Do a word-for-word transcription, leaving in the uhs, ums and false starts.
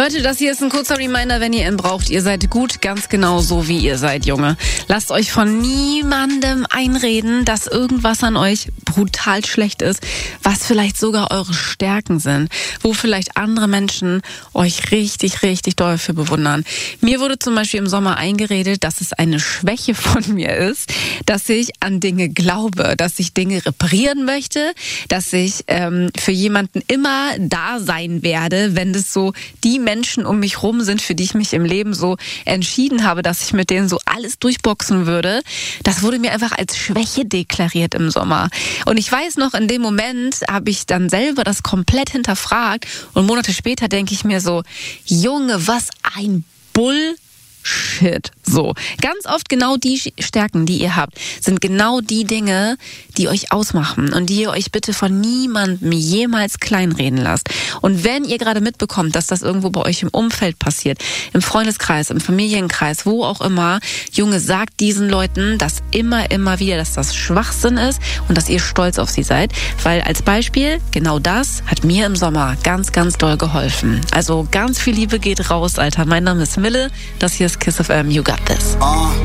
Leute, das hier ist ein kurzer Reminder, wenn ihr ihn braucht. Ihr seid gut, ganz genau so, wie ihr seid, Junge. Lasst euch von niemandem einreden, dass irgendwas an euch brutal schlecht ist, was vielleicht sogar eure Stärken sind, wo vielleicht andere Menschen euch richtig, richtig doll für bewundern. Mir wurde zum Beispiel im Sommer eingeredet, dass es eine Schwäche von mir ist, dass ich an Dinge glaube, dass ich Dinge reparieren möchte, dass ich ähm, für jemanden immer da sein werde, wenn das so die Menschen um mich rum sind, für die ich mich im Leben so entschieden habe, dass ich mit denen so alles durchboxen würde. Das wurde mir einfach als Schwäche deklariert im Sommer. Und ich weiß noch, in dem Moment habe ich dann selber das komplett hinterfragt und Monate später denke ich mir so, Junge, was ein Bull Shit. So. Ganz oft genau die Stärken, die ihr habt, sind genau die Dinge, die euch ausmachen und die ihr euch bitte von niemandem jemals kleinreden lasst. Und wenn ihr gerade mitbekommt, dass das irgendwo bei euch im Umfeld passiert, im Freundeskreis, im Familienkreis, wo auch immer, Junge, sagt diesen Leuten das immer, immer wieder, dass das Schwachsinn ist und dass ihr stolz auf sie seid. Weil als Beispiel, genau das hat mir im Sommer ganz, ganz doll geholfen. Also ganz viel Liebe geht raus, Alter. Mein Name ist Mille. Das hier ist Kiss F M. You got this.